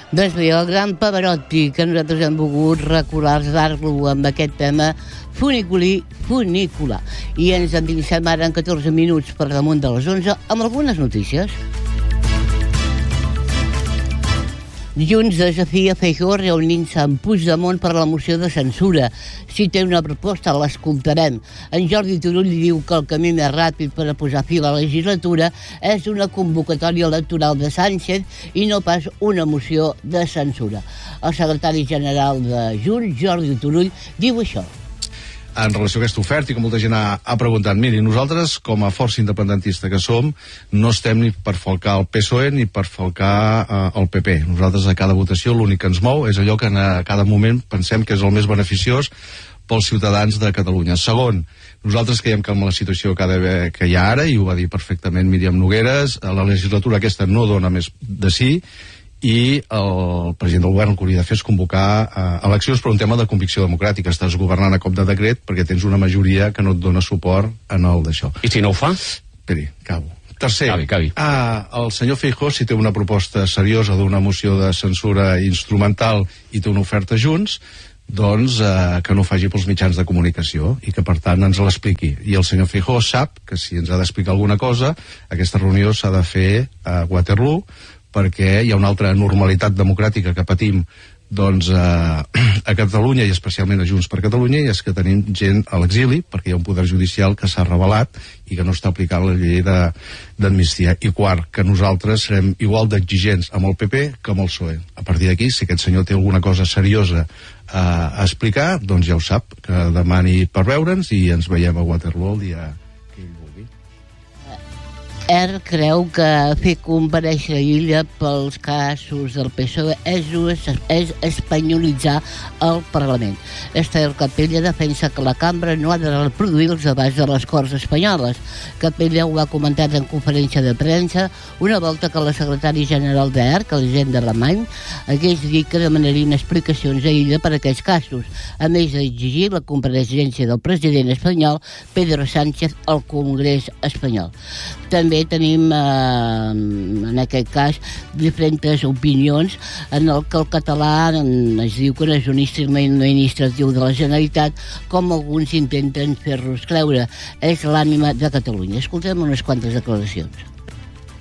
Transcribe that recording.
Doncs bé, el gran Pavarotti, que nosaltres hem volgut recordar-lo amb aquest tema funicular. I ens endinsem ara en 14 minuts per damunt de les 11 amb algunes notícies. Junts desafia Feijóo reunint-se amb Puigdemont per la moció de censura. Si té una proposta, l'escoltarem. En Jordi Turull diu que el camí més ràpid per a posar fi a la legislatura és una convocatòria electoral de Sánchez i no pas una moció de censura. El secretari general de Junts, Jordi Turull, diu això. En relació a aquesta oferta, i que molta gent ha preguntat, miri, nosaltres, com a força independentista que som, no estem ni per falcar el PSOE ni per falcar el PP. Nosaltres a cada votació l'únic que ens mou és allò que a cada moment pensem que és el més beneficiós pels ciutadans de Catalunya. Segon, nosaltres creiem que amb la situació que hi ha ara, i ho va dir perfectament Míriam Nogueres, la legislatura aquesta no dona més de sí, i el president del govern el que hauria de fer és convocar eleccions per un tema de convicció democràtica. Estàs governant a cop de decret perquè tens una majoria que no et dona suport en el d'això. I si no ho fa? Esperi, acabo. Tercer, Cavi. El senyor Feijóo, si té una proposta seriosa d'una moció de censura instrumental i té una oferta Junts, doncs que no ho faci pels mitjans de comunicació i que per tant ens l'expliqui. I el senyor Feijóo sap que si ens ha d'explicar alguna cosa, aquesta reunió s'ha de fer a Waterloo, perquè hi ha una altra normalitat democràtica que patim doncs, a Catalunya i especialment a Junts per Catalunya, i és que tenim gent a l'exili perquè hi ha un poder judicial que s'ha rebel·lat i que no està aplicant la llei d'amnistia. I quart, que nosaltres serem igual d'exigents amb el PP que amb el PSOE. A partir d'aquí, si aquest senyor té alguna cosa seriosa a explicar, doncs ja ho sap, que demani per veure'ns i ens veiem a Waterloo el dia que ell vulgui. Creu que fer comparèixer a Illa pels casos del PSOE és espanyolitzar el Parlament. Esther Capella defensa que la cambra no ha de reproduir els debats de les Corts espanyoles. Capella ho ha comentat en conferència de premsa una volta que la secretària general d'ERC, Elisenda Alemany, hagués dit que demanarien explicacions a Illa per aquests casos, a més d'exigir la compareixença del president espanyol Pedro Sánchez al Congrés espanyol. També tenim, en aquest cas, diferents opinions en el que el català es diu que no és un instrument administratiu de la Generalitat, com alguns intenten fer-nos creure. És l'ànima de Catalunya. Escoltem unes quantes declaracions.